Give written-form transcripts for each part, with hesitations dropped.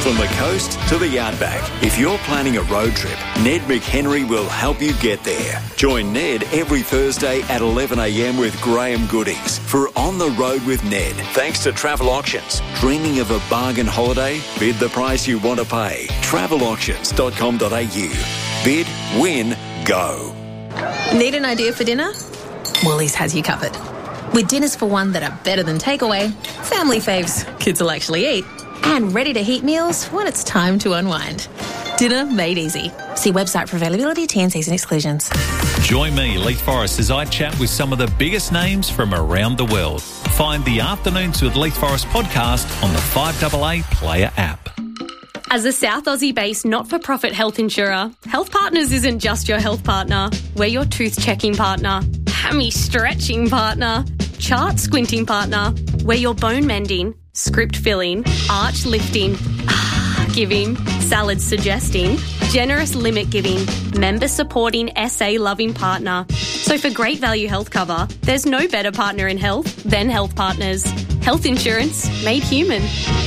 From the coast to the outback, if you're planning a road trip, Ned McHenry will help you get there. Join Ned every Thursday at 11 a.m. with Graham Goodings for On the Road with Ned. Thanks to Travel Auctions. Dreaming of a bargain holiday? Bid the price you want to pay. Travelauctions.com.au. Bid, win, go. Need an idea for dinner? Woolies has you covered. With dinners for one that are better than takeaway, family faves kids will actually eat, and ready-to-heat meals when it's time to unwind. Dinner made easy. See website for availability, T&Cs and exclusions. Join me, Leith Forrest, as I chat with some of the biggest names from around the world. Find the Afternoons with Leith Forrest podcast on the 5AA Player app. As a South Aussie-based not-for-profit health insurer, Health Partners isn't just your health partner. We're your tooth-checking partner, hammy-stretching partner, chart-squinting partner. We're your bone-mending, script-filling, arch-lifting, giving, salad-suggesting, generous limit-giving, member-supporting, SA-loving partner. So for great value health cover, there's no better partner in health than Health Partners. Health insurance made human.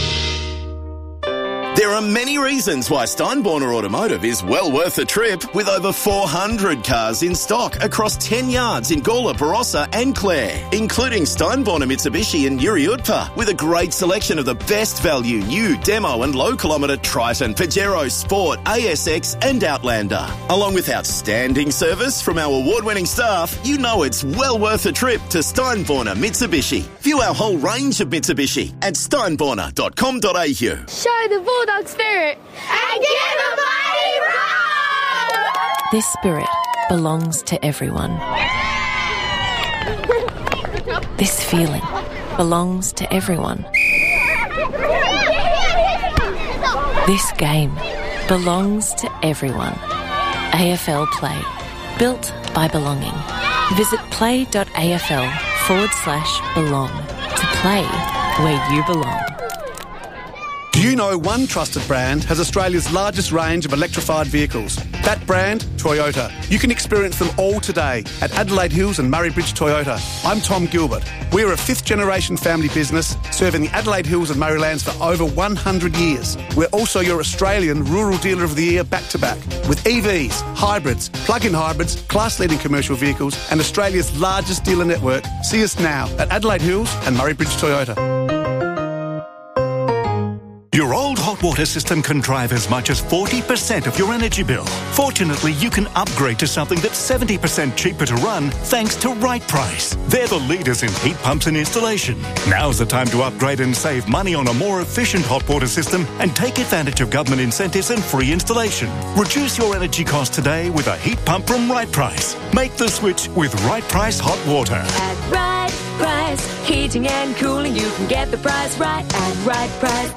There are many reasons why Steinborner Automotive is well worth a trip, with over 400 cars in stock across 10 yards in Gawler, Barossa and Clare, including Steinborner Mitsubishi and Yuri Utpa, with a great selection of the best value new demo and low kilometre Triton, Pajero Sport, ASX and Outlander. Along with outstanding service from our award-winning staff, you know it's well worth a trip to Steinborner Mitsubishi. View our whole range of Mitsubishi at steinborner.com.au. Show the Bulldog spirit and give a mighty roar! This spirit belongs to everyone. This feeling belongs to everyone. This game belongs to everyone. AFL Play. Built by belonging. Visit play.afl/belong to play where you belong. Do you know one trusted brand has Australia's largest range of electrified vehicles? That brand, Toyota. You can experience them all today at Adelaide Hills and Murray Bridge Toyota. I'm Tom Gilbert. We're a fifth-generation family business serving the Adelaide Hills and Murraylands for over 100 years. We're also your Australian Rural Dealer of the Year back-to-back with EVs, hybrids, plug-in hybrids, class-leading commercial vehicles and Australia's largest dealer network. See us now at Adelaide Hills and Murray Bridge Toyota. Your old hot water system can drive as much as 40% of your energy bill. Fortunately, you can upgrade to something that's 70% cheaper to run thanks to Right Price. They're the leaders in heat pumps and installation. Now's the time to upgrade and save money on a more efficient hot water system and take advantage of government incentives and free installation. Reduce your energy costs today with a heat pump from Right Price. Make the switch with Right Price Hot Water. At Right Price, heating and cooling, you can get the price right at Right Price.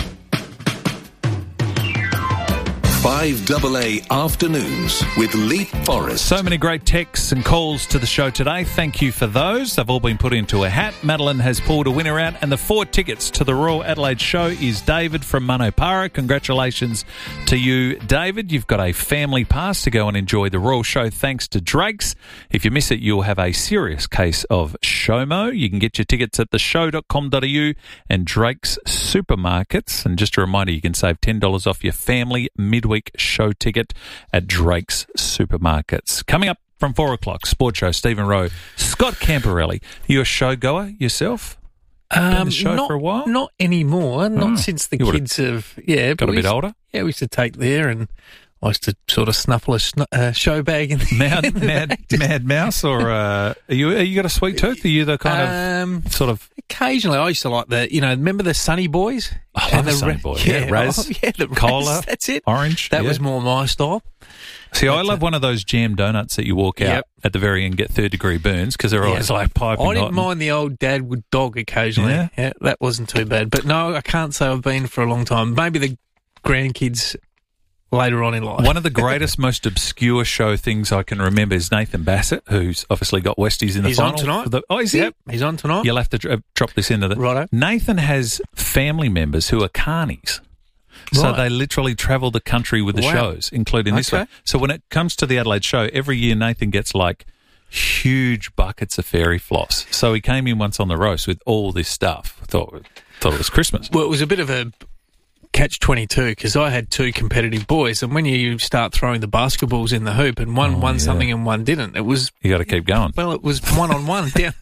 5AA Afternoons with Leith Forrest. So many great texts and calls to the show today. Thank you for those. They've all been put into a hat. Madeline has pulled a winner out, and the 4 tickets to the Royal Adelaide Show is David from Manopara. Congratulations to you, David. You've got a family pass to go and enjoy the Royal Show thanks to Drake's. If you miss it, you'll have a serious case of SHOMO. You can get your tickets at theshow.com.au and Drake's Supermarkets. And just a reminder, you can save $10 off your family midweek show ticket at Drake's Supermarkets. Coming up from 4 o'clock, Sports Show, Stephen Rowe, Scott Camporelli. Are you a show goer yourself? Been on the show for a while? Not anymore. Not since the kids have... Yeah, got a bit older? Yeah, we used to take there and I used to sort of snuffle a show bag in the Mad Mouse, or are you got a sweet tooth? Are you the kind of sort of... Occasionally, I used to like remember the Sunny Boys? I love the Sunny Boys. Yeah, Raz, the cola, that's it. Orange. That was more my style. See, I love one of those jam donuts that you walk out at the very end, get third-degree burns, because they're always like piping hot. I didn't mind the old Dadwood dog occasionally. Yeah, that wasn't too bad. But no, I can't say I've been for a long time. Maybe the grandkids later on in life. One of the greatest, most obscure show things I can remember is Nathan Bassett, who's obviously got Westies in the final. He's on tonight. Is he? Yep, he's on tonight. You'll have to drop this into the... Righto. Nathan has family members who are carnies. So they literally travel the country with the shows, including this one. So when it comes to the Adelaide Show, every year Nathan gets like huge buckets of fairy floss. So he came in once on the roast with all this stuff. Thought it was Christmas. Well, it was a bit of a catch-22 because I had two competitive boys, and when you start throwing the basketballs in the hoop and one won something and one didn't, it was... You got to keep going. Well, it was one-on-one. Yeah.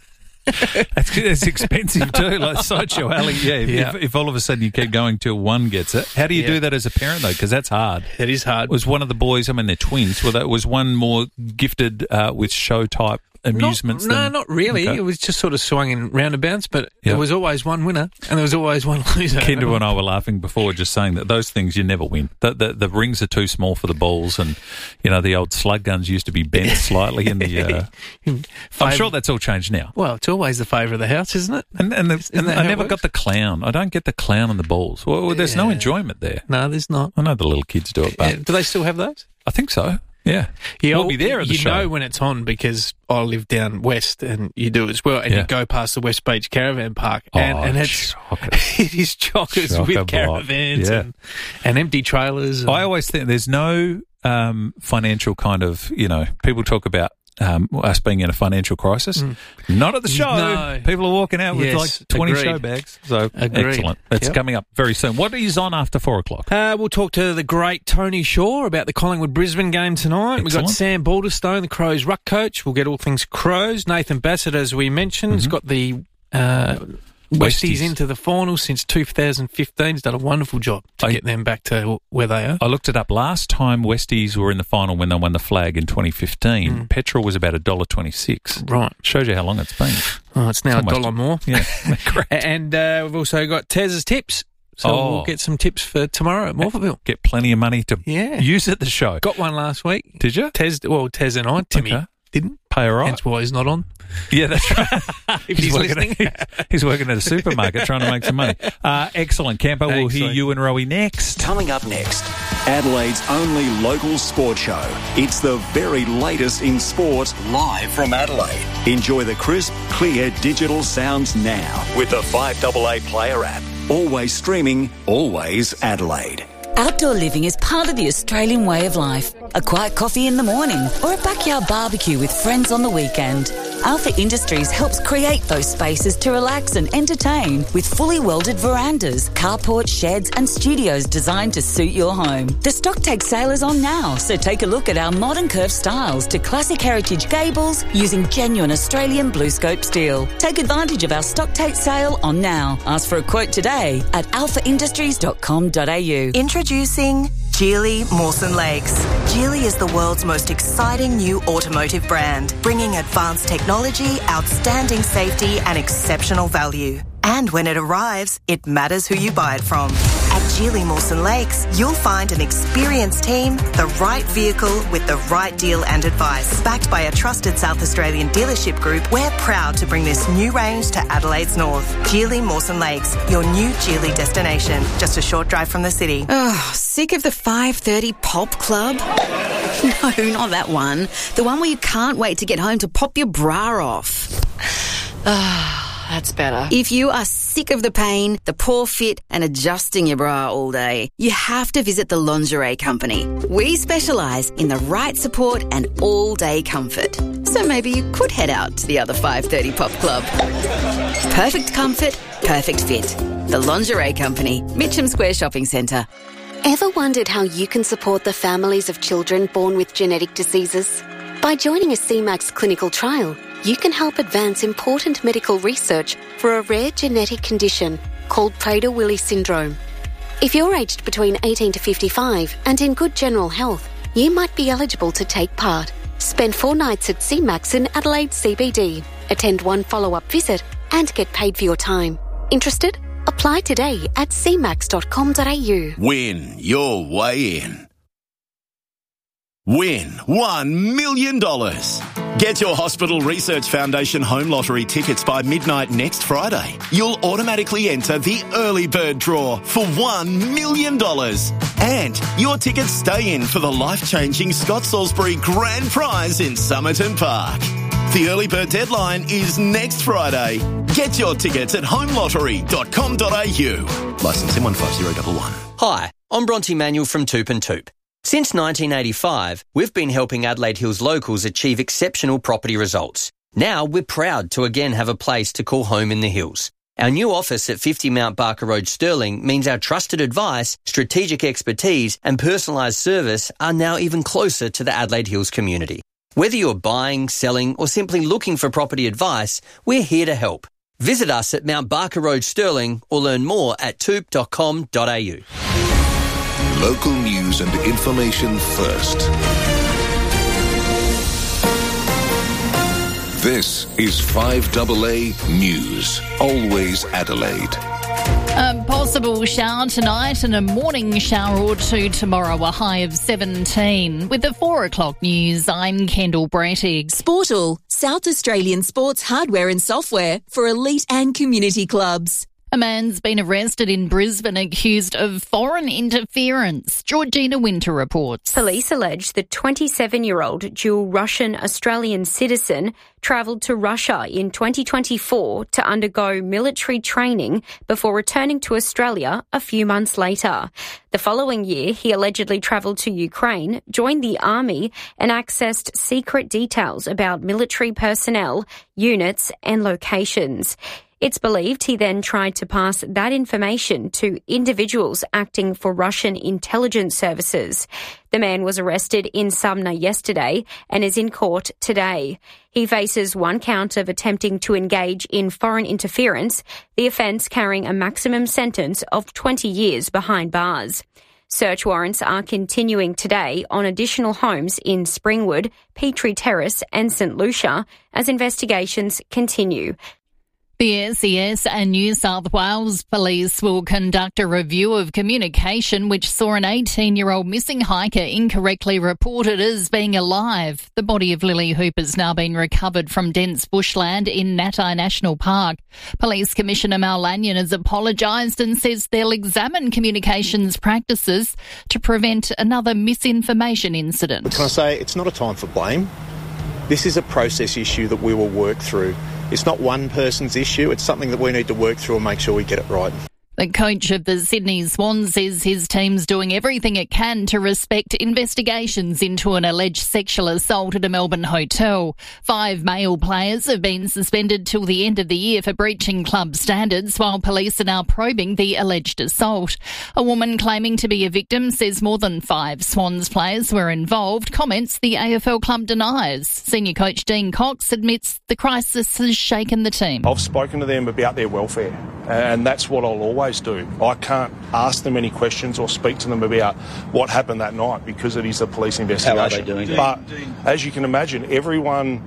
That's expensive too, like Sideshow Alley. Yeah, if all of a sudden you keep going till one gets it. How do you do that as a parent, though? Because that's hard. It is hard. Was one of the boys, I mean, they're twins, was one more gifted with show-type amusements? Not really. Okay. It was just sort of swinging roundabouts, but there was always one winner and there was always one loser. Kendra and I were laughing before, just saying that those things you never win. The rings are too small for the balls, and the old slug guns used to be bent slightly in the. I'm sure that's all changed now. Well, it's always the favour of the house, isn't it? And I never got the clown. I don't get the clown and the balls. Well, there's no enjoyment there. No, there's not. I know the little kids do it, but do they still have those? I think so. Yeah, we'll be there at the show. You know when it's on because I live down west and you do as well, and you go past the West Beach Caravan Park, and it's it is chockers with caravans and empty trailers. I always think there's no financial kind of, people talk about us being in a financial crisis. Not at the show. No. People are walking out with like 20 show bags. So excellent. That's coming up very soon. What is on after 4 o'clock? We'll talk to the great Tony Shaw about the Collingwood-Brisbane game tonight. We've got Sam Balderstone, the Crows ruck coach. We'll get all things Crows. Nathan Bassett, as we mentioned, has got the Westies into the final since 2015. He's done a wonderful job to get them back to where they are. I looked it up. Last time Westies were in the final when they won the flag in 2015, petrol was about $1.26. Right. Shows you how long it's been. Oh, it's now $1 more. Yeah, correct. And we've also got Tez's tips. So we'll get some tips for tomorrow at Morphettville. Get plenty of money to use at the show. Got one last week. Did you? Tez and I. Timmy didn't. Pay her right. Hence why he's not on. Yeah, that's right. If he's listening. He's working at a supermarket trying to make some money. Excellent, Campo. We'll hear you and Rowie next. Coming up next, Adelaide's only local sport show. It's the very latest in sport, live from Adelaide. Enjoy the crisp, clear digital sounds now with the 5AA Player app. Always streaming, always Adelaide. Outdoor living is part of the Australian way of life. A quiet coffee in the morning or a backyard barbecue with friends on the weekend. Alpha Industries helps create those spaces to relax and entertain with fully welded verandas, carports, sheds and studios designed to suit your home. The stock take sale is on now, so take a look at our modern curved styles to classic heritage gables using genuine Australian blue scope steel. Take advantage of our stock take sale on now. Ask for a quote today at alphaindustries.com.au. Introducing Geely Mawson Lakes. Geely is the world's most exciting new automotive brand, bringing advanced technology, outstanding safety and exceptional value. And when it arrives, it matters who you buy it from. At Geely Mawson Lakes, you'll find an experienced team, the right vehicle with the right deal and advice. Backed by a trusted South Australian dealership group, we're proud to bring this new range to Adelaide's north. Geely Mawson Lakes, your new Geely destination. Just a short drive from the city. Oh, sick of the 5:30 pop club? No, not that one. The one where you can't wait to get home to pop your bra off. That's better. If you are sick of the pain, the poor fit and adjusting your bra all day, you have to visit the Lingerie Company. We specialise in the right support and all-day comfort. So maybe you could head out to the other 5:30 pop club. Perfect comfort, perfect fit. The Lingerie Company, Mitcham Square Shopping Centre. Ever wondered how you can support the families of children born with genetic diseases? By joining a CMAX clinical trial, you can help advance important medical research for a rare genetic condition called Prader-Willi syndrome. If you're aged between 18 to 55 and in good general health, you might be eligible to take part. Spend 4 nights at CMAX in Adelaide CBD, attend 1 follow-up visit and get paid for your time. Interested? Apply today at cmax.com.au. Win your way in. Win $1 million. Get your Hospital Research Foundation Home Lottery tickets by midnight next Friday. You'll automatically enter the early bird draw for $1 million. And your tickets stay in for the life-changing Scott Salisbury Grand Prize in Somerton Park. The early bird deadline is next Friday. Get your tickets at homelottery.com.au. Licence M15011. Hi, I'm Bronte Manuel from Toop and Toop. Since 1985, we've been helping Adelaide Hills locals achieve exceptional property results. Now we're proud to again have a place to call home in the hills. Our new office at 50 Mount Barker Road, Stirling, means our trusted advice, strategic expertise and personalised service are now even closer to the Adelaide Hills community. Whether you're buying, selling or simply looking for property advice, we're here to help. Visit us at Mount Barker Road, Stirling, or learn more at toop.com.au. Local news and information first. This is 5AA News. Always Adelaide. A possible shower tonight and a morning shower or two tomorrow, a high of 17. With the 4 o'clock news, I'm Kendall Brettig. Sportal, South Australian sports hardware and software for elite and community clubs. A man's been arrested in Brisbane accused of foreign interference. Georgina Winter reports. Police allege the 27-year-old dual Russian-Australian citizen travelled to Russia in 2024 to undergo military training before returning to Australia a few months later. The following year, he allegedly travelled to Ukraine, joined the army and accessed secret details about military personnel, units and locations. It's believed he then tried to pass that information to individuals acting for Russian intelligence services. The man was arrested in Sumner yesterday and is in court today. He faces 1 count of attempting to engage in foreign interference, the offence carrying a maximum sentence of 20 years behind bars. Search warrants are continuing today on additional homes in Springwood, Petrie Terrace and St Lucia as investigations continue. The SES and New South Wales Police will conduct a review of communication which saw an 18-year-old missing hiker incorrectly reported as being alive. The body of Lily Hooper has now been recovered from dense bushland in Natai National Park. Police Commissioner Mal Lanyon has apologised and says they'll examine communications practices to prevent another misinformation incident. Can I say it's not a time for blame? This is a process issue that we will work through. It's not one person's issue. It's something that we need to work through and make sure we get it right. The coach of the Sydney Swans says his team's doing everything it can to respect investigations into an alleged sexual assault at a Melbourne hotel. 5 male players have been suspended till the end of the year for breaching club standards, while police are now probing the alleged assault. A woman claiming to be a victim says more than 5 Swans players were involved. Comments the AFL club denies. Senior coach Dean Cox admits the crisis has shaken the team. I've spoken to them about their welfare, and that's what I'll always do. I can't ask them any questions or speak to them about what happened that night because it is a police investigation. How are they doing? But as you can imagine, everyone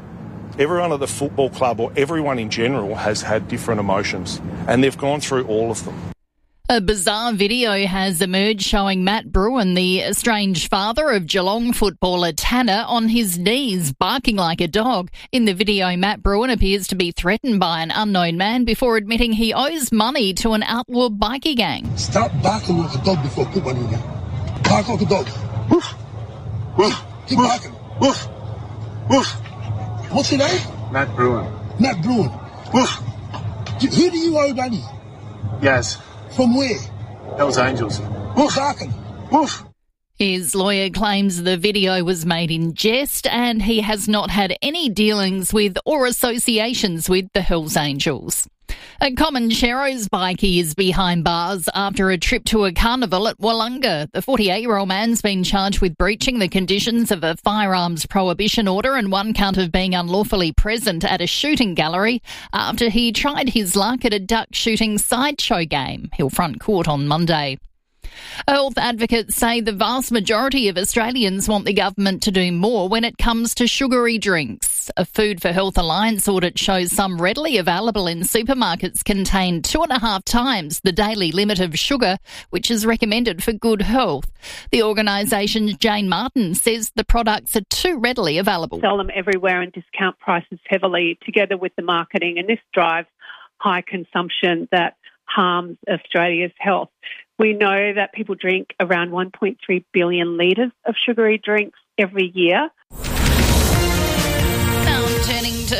at the football club or everyone in general has had different emotions, and they've gone through all of them. A bizarre video has emerged showing Matt Bruin, the estranged father of Geelong footballer Tanner, on his knees, barking like a dog. In the video, Matt Bruin appears to be threatened by an unknown man before admitting he owes money to an outlaw bikie gang. Stop barking like a dog before I put money in there. Bark like a dog. Woof. Woof. Keep barking. Woof. Woof. What's your name? Matt Bruin. Matt Bruin. Woof. Who do you owe money? Yes. From where? Hells Angels. Woof, barking. Woof. His lawyer claims the video was made in jest and he has not had any dealings with or associations with the Hells Angels. A Comancheros bikie is behind bars after a trip to a carnival at Wollonga. The 48-year-old man's been charged with breaching the conditions of a firearms prohibition order and 1 count of being unlawfully present at a shooting gallery after he tried his luck at a duck shooting sideshow game. He'll front court on Monday. Health advocates say the vast majority of Australians want the government to do more when it comes to sugary drinks. A Food for Health Alliance audit shows some readily available in supermarkets contain 2.5 times the daily limit of sugar, which is recommended for good health. The organisation's Jane Martin says the products are too readily available. Sell them everywhere and discount prices heavily together with the marketing, and this drives high consumption that harms Australia's health. We know that people drink around 1.3 billion litres of sugary drinks every year. Now turning to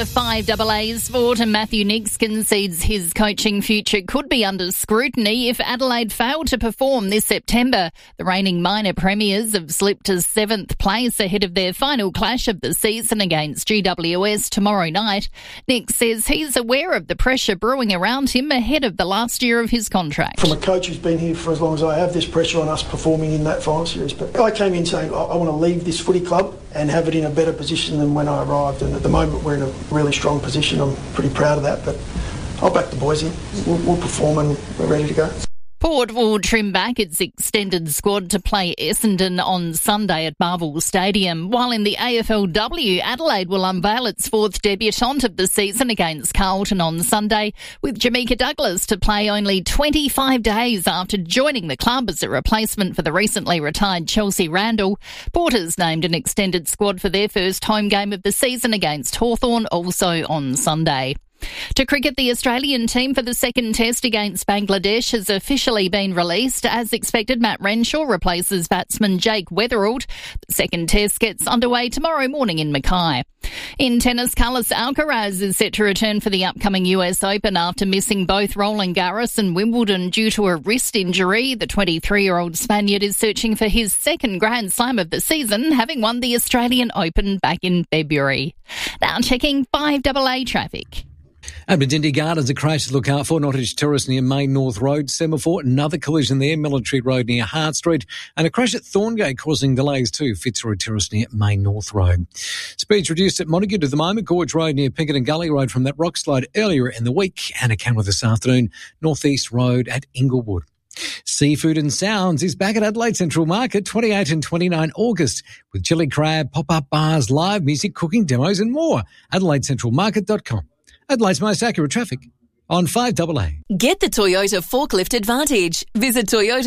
5AA Sport, and Matthew Nicks concedes his coaching future could be under scrutiny if Adelaide failed to perform this September. The reigning minor premiers have slipped to 7th place ahead of their final clash of the season against GWS tomorrow night. Nicks says he's aware of the pressure brewing around him ahead of the last year of his contract. From a coach who's been here for as long as I have, there's pressure on us performing in that final series. But I came in saying I want to leave this footy club and have it in a better position than when I arrived. And at the moment we're in a really strong position. I'm pretty proud of that, but I'll back the boys in. We'll perform and we're ready to go. Port will trim back its extended squad to play Essendon on Sunday at Marvel Stadium, while in the AFLW, Adelaide will unveil its 4th debutant of the season against Carlton on Sunday, with Jamaica Douglas to play only 25 days after joining the club as a replacement for the recently retired Chelsea Randall. Port has named an extended squad for their first home game of the season against Hawthorn, also on Sunday. To cricket, the Australian team for the second test against Bangladesh has officially been released. As expected, Matt Renshaw replaces batsman Jake Weatherald. The second test gets underway tomorrow morning in Mackay. In tennis, Carlos Alcaraz is set to return for the upcoming US Open after missing both Roland Garros and Wimbledon due to a wrist injury. The 23-year-old Spaniard is searching for his second Grand Slam of the season, having won the Australian Open back in February. Now checking 5AA traffic. At Bidindi Gardens, a crash to look out for. Nottage Terrace near Main North Road. Semaphore, another collision there. Military Road near Hart Street. And a crash at Thorngate causing delays too. Fitzroy Terrace near Main North Road. Speeds reduced at Montague at the moment. Gorge Road near Pinkerton Gully Road from that rock slide earlier in the week. And a camera this afternoon. Northeast Road at Inglewood. Seafood and Sounds is back at Adelaide Central Market 28 and 29 August with chili crab, pop-up bars, live music, cooking demos and more. AdelaideCentralMarket.com. Adelaide's most accurate traffic on 5AA. Get the Toyota Forklift Advantage. Visit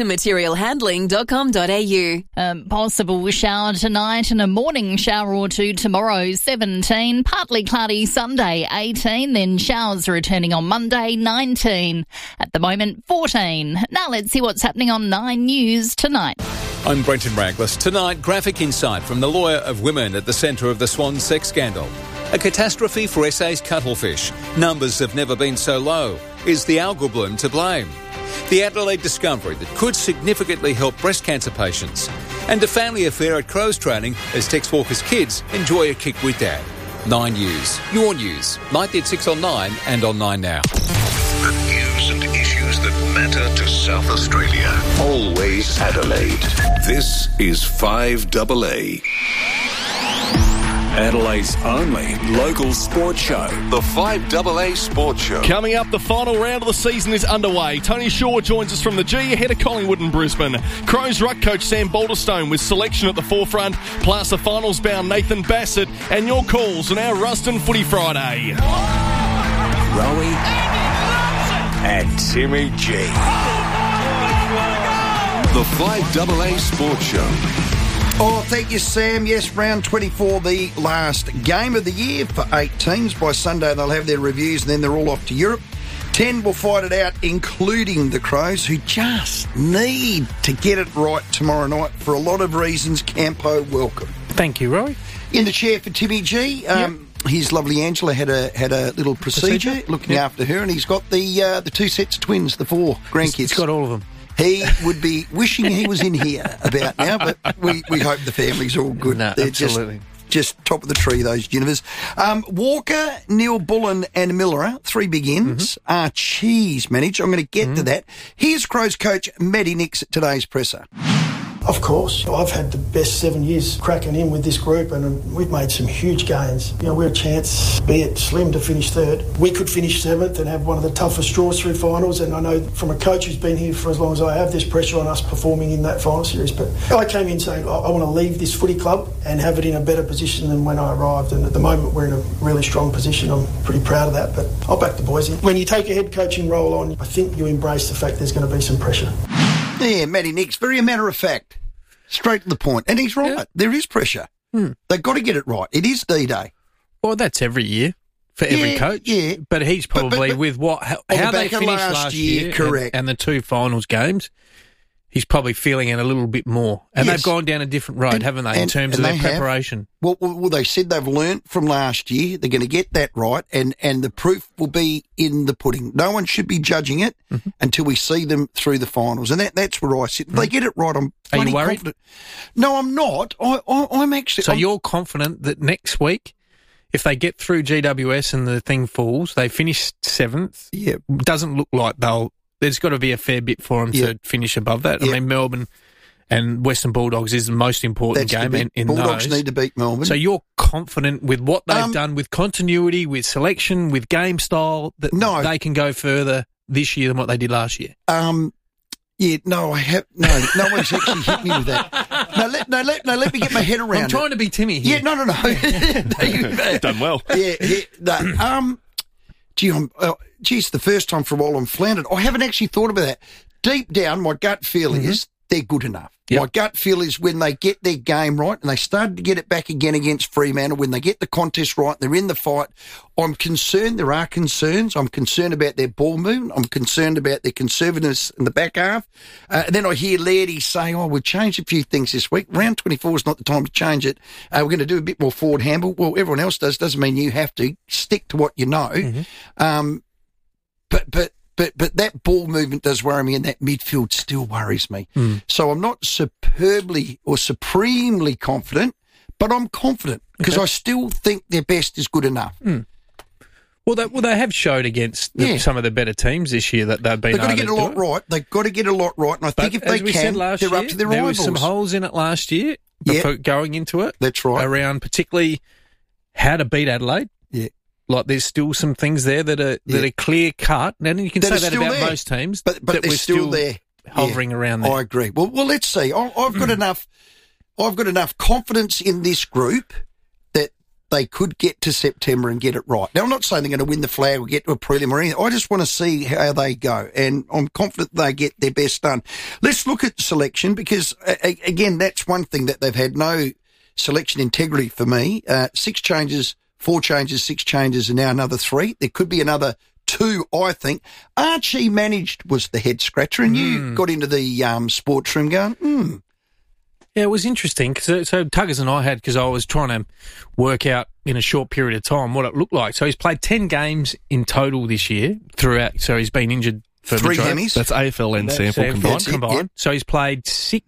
toyotamaterialhandling.com.au. Possible shower tonight and a morning shower or two tomorrow, 17. Partly cloudy Sunday, 18. Then showers returning on Monday, 19. At the moment, 14. Now let's see what's happening on 9 News tonight. I'm Brenton Raglas. Tonight, graphic insight from the lawyer of women at the centre of the Swan sex scandal. A catastrophe for SA's cuttlefish. Numbers have never been so low. Is the algal bloom to blame? The Adelaide discovery that could significantly help breast cancer patients. And a family affair at Crows training as Tex Walker's kids enjoy a kick with Dad. 9 News. Your news. Nightly at 6 on 9 and on 9 Now. The news and issues that matter to South Australia. Always Adelaide. This is 5AA. Adelaide's only local sports show. The 5AA Sports Show. Coming up, the final round of the season is underway. Tony Shaw joins us from the G ahead of Collingwood and Brisbane. Crows ruck coach Sam Balderstone with selection at the forefront, plus a finals-bound Nathan Bassett, and your calls on our Ruston Footy Friday. Rowie and Timmy G. The 5AA Sports Show. Oh, thank you, Sam. Yes, round 24, the last game of the year for 8 teams. By Sunday, they'll have their reviews and then they're all off to Europe. 10 will fight it out, including the Crows, who just need to get it right tomorrow night for a lot of reasons. Campo, welcome. Thank you, Roy. In the chair for Timmy G, his lovely Angela had a little procedure looking after her, and he's got the 2 sets of twins, the 4 grandkids. He's got all of them. He would be wishing he was in here about now, but we hope the family's all good. No, they're absolutely. Just top of the tree, those Univers. Walker, Neil Bullen and Miller, 3 big ins, are cheese managed. I'm going to get to that. Here's Crows coach Matty Nicks at today's presser. Of course, I've had the best 7 years cracking in with this group, and we've made some huge gains. You know, we're a chance, be it slim, to finish 3rd. We could finish 7th and have one of the toughest draws through finals, and I know from a coach who's been here for as long as I have, there's pressure on us performing in that final series. But I came in saying I want to leave this footy club and have it in a better position than when I arrived, and at the moment we're in a really strong position. I'm pretty proud of that, but I'll back the boys in. When you take a head coaching role on, I think you embrace the fact there's going to be some pressure. Yeah, Matty Nicks, very a matter of fact. Straight to the point. And he's right. Yeah. There is pressure. They've got to get it right. It is D-Day. Well, that's every year for every coach. Yeah. But he's probably with how they finished last year correct. and the 2 finals games, he's probably feeling it a little bit more. And Yes. they've gone down a different road, haven't they, in terms of their preparation? Well, they said they've learnt from last year. They're going to get that right, and the proof will be in the pudding. No one should be judging it until we see them through the finals, and that's where I sit. If they get it right, I'm Are you bloody worried? confident. No, I'm not. I'm actually... So you're confident that next week, if they get through GWS and the thing falls, they finish 7th. Yeah. Doesn't look like there's got to be a fair bit for them to finish above that. I mean, Melbourne and Western Bulldogs is the most important game in Bulldogs those. need to beat Melbourne. So you're confident with what they've done, with continuity, with selection, with game style, that they can go further this year than what they did last year? Yeah, no, I have no one's actually hit me with that. Let me get my head around. I'm trying to be Timmy here. Yeah, no. Done well. Geez, the first time for a while I'm floundered. I haven't actually thought about that. Deep down, my gut feel is they're good enough. Yep. My gut feel is when they get their game right, and they started to get it back again against Fremantle, when they get the contest right, they're in the fight. I'm concerned. There are concerns. I'm concerned about their ball movement. I'm concerned about their conservativeness in the back half. And then I hear Lairdy say, we've changed a few things this week. Round 24 is not the time to change it. We're going to do a bit more forward handball. Well, everyone else does. Doesn't mean you have to. Stick to what you know. But that ball movement does worry me, and that midfield still worries me. So I'm not superbly or supremely confident, but I'm confident because I still think their best is good enough. Well, they have showed against some of the better teams this year that they've been They've got to able get a lot right. They've got to get a lot right, and I think if they can, they're up to their there rivals. was some holes in it last year before going into it. That's right. Around particularly how to beat Adelaide. Yeah. Like there's still some things there that are clear cut. And you can say that about most teams, but that they're we're still there, hovering around there. I agree. Well, let's see. I've got enough. I've got enough confidence in this group that they could get to September and get it right. Now, I'm not saying they're going to win the flag or get to a prelim or anything. I just want to see how they go, and I'm confident they get their best done. Let's look at selection because, again, that's one thing that they've had no selection integrity for me. 6 changes. 4 changes, 6 changes, and now another 3. There could be another 2, I think. Archie managed was the head scratcher, and you got into the sports room going, Yeah, it was interesting. So Tuggers and I had, because I was trying to work out in a short period of time what it looked like. So he's played 10 games in total this year throughout. So he's been injured for 3 majority. hammies. That's AFL and sample combined. Yep. So he's played 5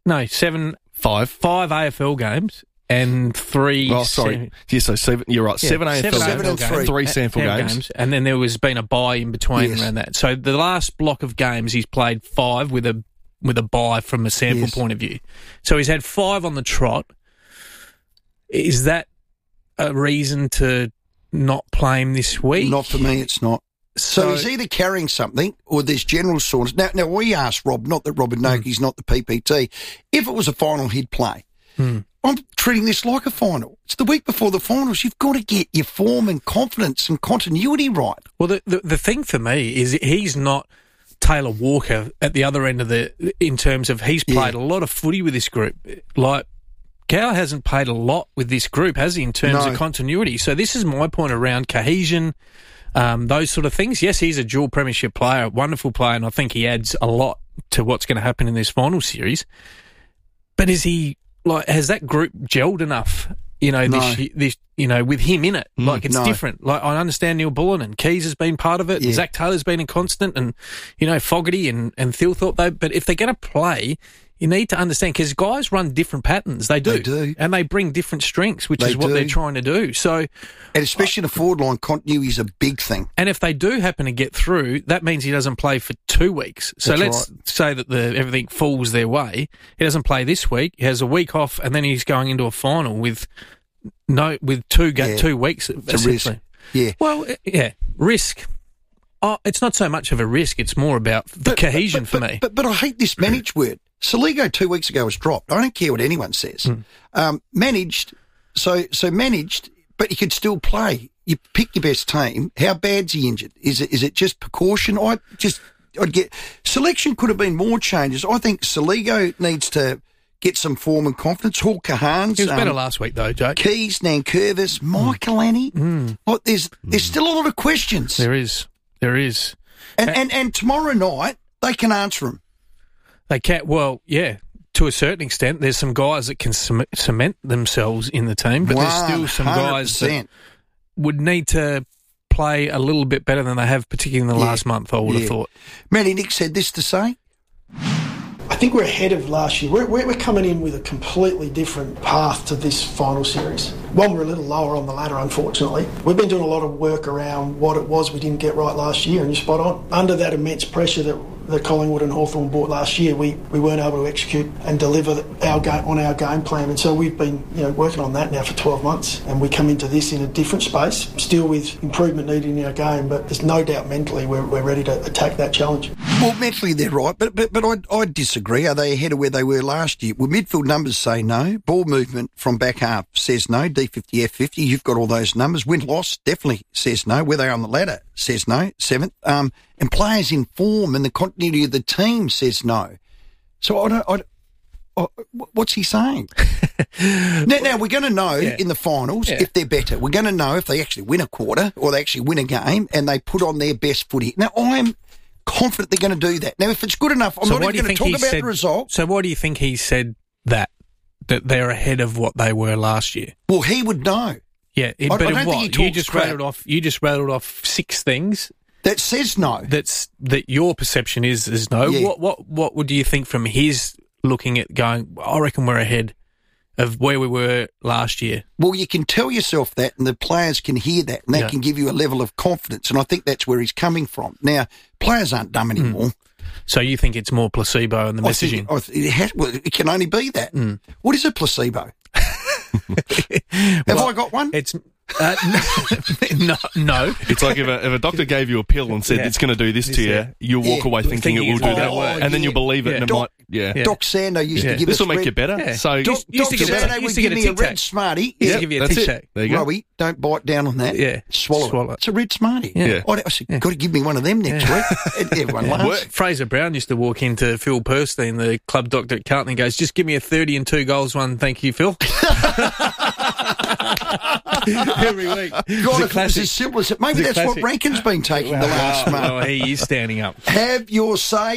AFL games. And 3... Oh, sorry. So 7, you're right. 7 AFL games, 3 sample games. And then there was been a bye in between around that. So the last block of games, he's played 5 with a bye from a sample point of view. So he's had 5 on the trot. Is that a reason to not play him this week? Not for me, it's not. So he's either carrying something or there's general soreness. Now we asked Rob, not that Robert Noakey's not the PPT, if it was a final he'd play. I'm treating this like a final. It's the week before the finals. You've got to get your form and confidence and continuity right. Well, the thing for me is he's not Taylor Walker at the other end of in terms of he's played a lot of footy with this group. Like, Cow hasn't played a lot with this group, has he, in terms of continuity? So this is my point around cohesion, those sort of things. Yes, he's a dual premiership player, a wonderful player, and I think he adds a lot to what's going to happen in this final series. But is he... has that group gelled enough, this with him in it? Like, it's different. Like, I understand Neil Bullen and Keys has been part of it. Zach Taylor's been a constant and, Fogarty and Thilthorpe. But if they're going to play, you need to understand, because guys run different patterns. They do. And they bring different strengths, which is what they're trying to do. So, and especially in the forward line, continuity is a big thing. And if they do happen to get through, that means he doesn't play for 2 weeks. So let's say that everything falls their way. He doesn't play this week. He has a week off, and then he's going into a final with 2 weeks. It's a risk. Yeah. Well, risk. Oh, it's not so much of a risk. It's more about the cohesion for me. But I hate this managed word. Soligo 2 weeks ago was dropped. I don't care what anyone says. Managed, so managed, but he could still play. You pick your best team. How bad's he injured? Is it just precaution? I'd get selection could have been more changes. I think Soligo needs to get some form and confidence. Hall Kahans. He was better last week though, Joe. Keys, Nankervis, Michael Annie. Look, there's still a lot of questions. There is. And tomorrow night they can answer them. They can't. Well, yeah. To a certain extent, there's some guys that can cement themselves in the team, but there's still some guys that would need to play a little bit better than they have, particularly in the last month, I would have thought. Matty Nick said this to say. I think we're ahead of last year. We're coming in with a completely different path to this final series. One, we're a little lower on the ladder, unfortunately. We've been doing a lot of work around what it was we didn't get right last year, and you're spot on. Under that immense pressure that Collingwood and Hawthorn brought last year, we weren't able to execute and deliver our game plan. And so we've been working on that now for 12 months, and we come into this in a different space, still with improvement needed in our game, but there's no doubt mentally we're ready to attack that challenge. Well, mentally they're right, but I disagree. Are they ahead of where they were last year? Well, midfield numbers say no. Ball movement from back half says no. D50, F50, you've got all those numbers. Win-loss definitely says no. Where they are on the ladder says no. 7th. And players in form and the continuity of the team says no. So what's he saying? now we're going to know in the finals if they're better. We're going to know if they actually win a quarter or they actually win a game and they put on their best footy. Now, I'm confident they're going to do that. Now, if it's good enough, I'm not even going to talk about the result. So why do you think he said that they're ahead of what they were last year? Well, he would know. Yeah, but in what? You just rattled off 6 things. That says no. That your perception is no. Yeah. What would you think from his looking at going, I reckon we're ahead of where we were last year? Well, you can tell yourself that and the players can hear that and that can give you a level of confidence, and I think that's where he's coming from. Now, players aren't dumb anymore. So you think it's more placebo in the messaging? It can only be that. What is a placebo? Have I got one? It's no. It's like if a doctor gave you a pill and said it's going to do this to you, you'll walk away thinking it will do that, and then you'll believe it, and it might. Doc Sando used to give us. This will make you better. Yeah. So Doc Sando would give me a red Smartie. Used to give you a tic-tac. There you go. Rowie, don't bite down on that. Yeah, swallow it. It's a red Smartie. Yeah. I said, got to give me one of them next week. Everyone laughs. Fraser Brown used to walk into Phil Perstein, the club doctor at Carlton, and goes, "Just give me a 30 and 2 goals one, thank you, Phil." Every week. God, if it was as simple as it. Maybe that's what Rankin's been taking the last month. Oh, he is standing up. Have your say,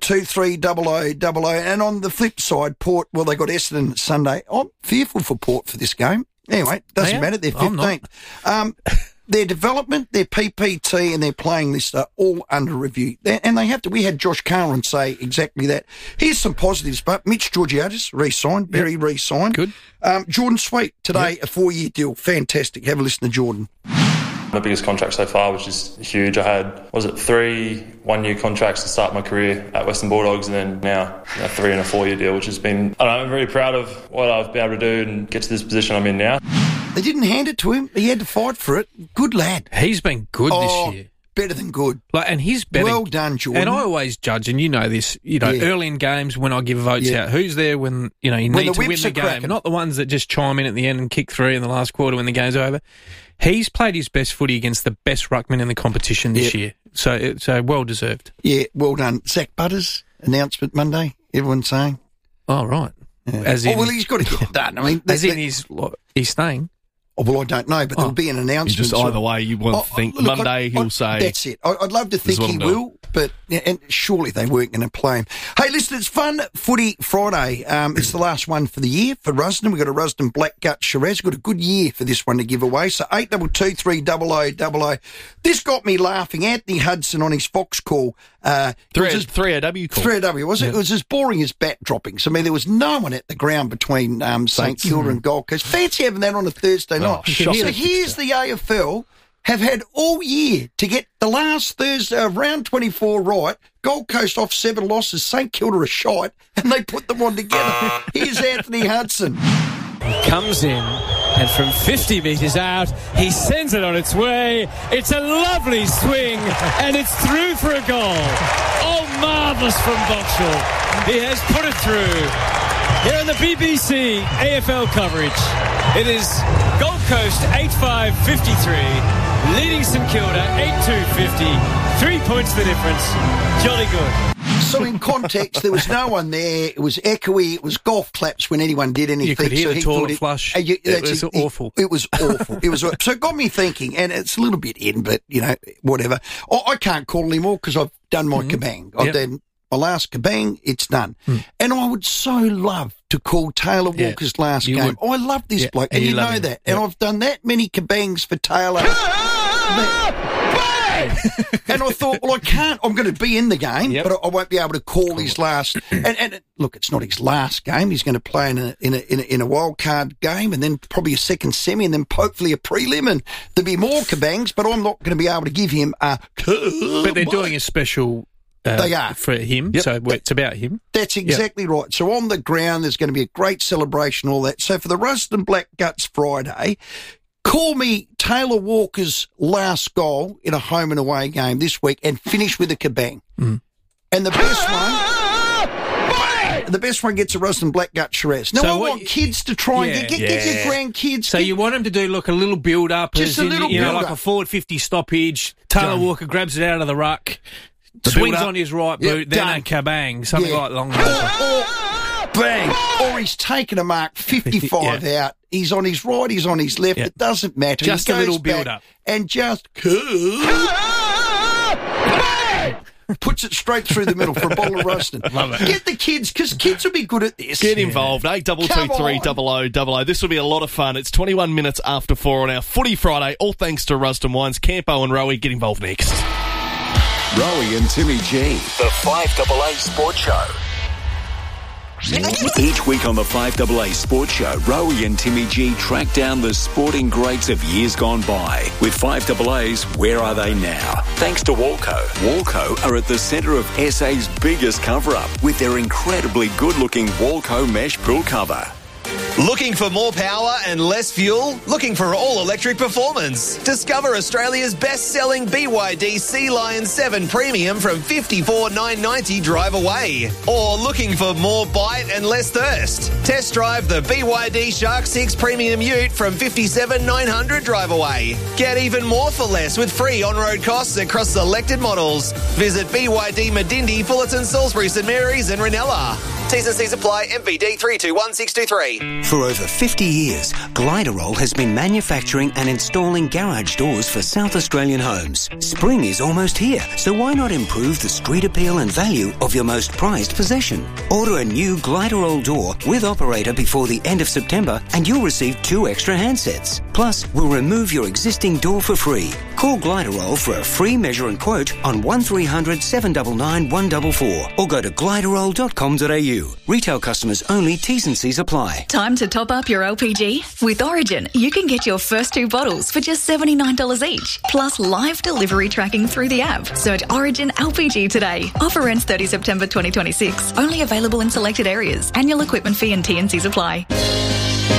8223 0000. And on the flip side, Port, well, they got Essendon Sunday. I'm fearful for Port for this game. Anyway, doesn't matter. They're 15th. Their development, their PPT and their playing list are all under review. And they have to. We had Josh Carlin say exactly that. Here's some positives, but Mitch Georgiadis re-signed, Berry re-signed. Good. Jordan Sweet today, a 4-year deal. Fantastic. Have a listen to Jordan. My biggest contract so far, which is huge. I had, 3 one-year contracts to start my career at Western Bulldogs, and then now 3 and a 4-year deal, which has been, I'm very proud of what I've been able to do and get to this position I'm in now. They didn't hand it to him. He had to fight for it. Good lad. He's been good this year. Better than good. And he's better. Well done, Jordan. And I always judge, and you know this, early in games when I give votes out, who's there when, you need to win the game, cracking. Not the ones that just chime in at the end and kick 3 in the last quarter when the game's over. He's played his best footy against the best ruckman in the competition this year. So well deserved. Yeah, well done. Zach Butters, announcement Monday, everyone's saying. Oh, right. Yeah. Well, he's got to get it done. I mean, he's staying. Oh, well, I don't know, but there'll be an announcement. Just either way, you want to think Monday he'll say. That's it. I'd love to think he will, but and surely they weren't going to play him. Hey, listen, it's Fun Footy Friday. It's the last one for the year for Rusden. We've got a Rusden Blackgut Shiraz. We've got a good year for this one to give away. So 8223 0000. This got me laughing. Anthony Hudson on his Fox call. 3AW call. 3AW, was it? Yeah. It was as boring as bat droppings. I mean, there was no one at the ground between St Kilda and Gold Coast. Fancy having that on a Thursday night. So here's the AFL have had all year to get the last Thursday of round 24 right. Gold Coast off 7 losses, St Kilda a shite, and they put them on together. Here's Anthony Hudson. Comes in, and from 50 metres out, he sends it on its way. It's a lovely swing, and it's through for a goal. Oh, marvellous from Boxall. He has put it through. Here on the BBC AFL coverage, it is Gold Coast 8-5-53, leading St Kilda 8-2-50. 3 points the difference. Jolly good. So in context, there was no one there. It was echoey. It was golf claps when anyone did anything. You could hear so the toilet flush. It was awful. It was awful. So it got me thinking, and it's a little bit in, but, whatever. I can't call anymore because I've done my kabang. I've done my last kabang, it's done. And I would so love to call Taylor Walker's last game. I love this bloke, and you know that. And I've done that many kabangs for Taylor. And I thought, well, I can't. I'm going to be in the game, but I won't be able to call his last. And look, it's not his last game. He's going to play in a wild card game, and then probably a second semi, and then hopefully a prelim, and there'll be more kabangs. But I'm not going to be able to give him a. But they're doing a special. They are for him, so it's about him. That's exactly right. So on the ground, there's going to be a great celebration, all that. So for the Rusden Black Guts Friday. Call me Taylor Walker's last goal in a home and away game this week and finish with a kabang. And the best one gets a Rusden Black Gut Shiraz. Now, I want kids to try and get your grandkids. So you want them to do, look, a little build-up. Just a little build-up. Like a forward 50 stoppage. Taylor Walker grabs it out of the ruck, swings on his right boot, then a kabang, something like long bang. Or he's taken a mark 55 out. He's on his right, he's on his left. It doesn't matter. Just a little build-up. And just puts it straight through the middle for a bottle of Rusden. Love it. Get the kids, because kids will be good at this. Get involved, 8223 0000. This will be a lot of fun. It's 21 minutes after 4 on our Footy Friday, all thanks to Rusden Wines. Campo and Rowie, get involved next. Rowie and Timmy G, the 5AA Sports Show. Each week on the 5AA Sports Show, Rowie and Timmy G track down the sporting greats of years gone by. With 5AA's Where Are They Now? Thanks to Walco. Walco are at the centre of SA's biggest cover-up with their incredibly good-looking Walco mesh pool cover. Looking for more power and less fuel? Looking for all-electric performance? Discover Australia's best-selling BYD Sea Lion 7 Premium from $54,990 drive away. Or looking for more bite and less thirst? Test drive the BYD Shark 6 Premium Ute from $57,900 drive away. Get even more for less with free on-road costs across selected models. Visit BYD Medindi, Fullerton, Salisbury, St Mary's and Ranella. T's and C's apply. MVD 321623. For over 50 years, Gliderol has been manufacturing and installing garage doors for South Australian homes. Spring is almost here, so why not improve the street appeal and value of your most prized possession? Order a new Gliderol door with operator before the end of September and you'll receive 2 extra handsets. Plus, we'll remove your existing door for free. Call Gliderol for a free measure and quote on 1300 799 144 or go to gliderol.com.au. Retail customers only. T's and C's apply. Time to top up your LPG? With Origin, you can get your first 2 bottles for just $79 each, plus live delivery tracking through the app. Search Origin LPG today. Offer ends 30 September 2026. Only available in selected areas. Annual equipment fee and T&Cs apply.